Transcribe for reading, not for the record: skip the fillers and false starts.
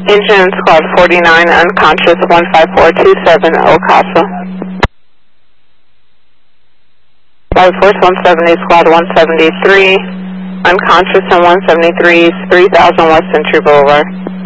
Engine Squad 49, unconscious 15427 El Casa. Flight Force 170, Squad 173, unconscious and 173, 3000 West Century Boulevard.